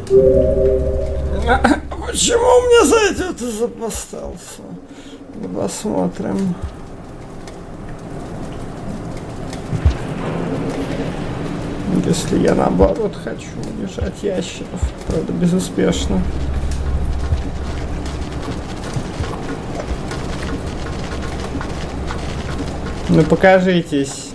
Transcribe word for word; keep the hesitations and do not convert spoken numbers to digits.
Почему у меня зайдет и запостался? Посмотрим. Если я наоборот хочу убежать ящеров, правда безуспешно. Ну покажитесь.